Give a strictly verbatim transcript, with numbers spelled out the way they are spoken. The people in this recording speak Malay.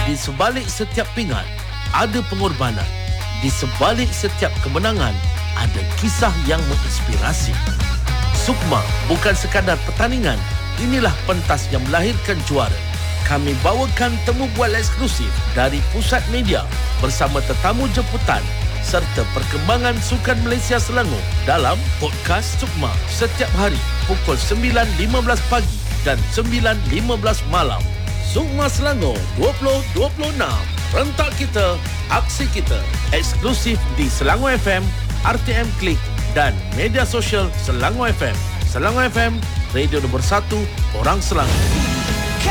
Di sebalik setiap pingat, ada pengorbanan. Di sebalik setiap kemenangan, ada kisah yang menginspirasi. Sukma bukan sekadar pertandingan, inilah pentas yang melahirkan juara. Kami bawakan temu bual eksklusif dari Pusat Media bersama tetamu jemputan serta perkembangan sukan Malaysia Selangor dalam Podcast Sukma setiap hari pukul sembilan lima belas pagi dan sembilan lima belas malam. Sukma Selangor dua ribu dua puluh enam. Rentak kita, aksi kita. Eksklusif di Selangor F M, R T M Klik dan media sosial Selangor F M. Selangor F M, radio nombor satu orang Selangor.